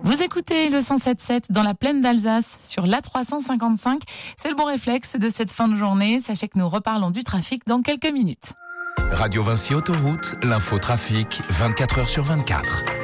Vous écoutez le 107.7 dans la plaine d'Alsace sur l'A355. C'est le bon réflexe de cette fin de journée. Sachez que nous reparlons du trafic dans quelques minutes. Radio Vinci Autoroute, l'info trafic 24h sur 24.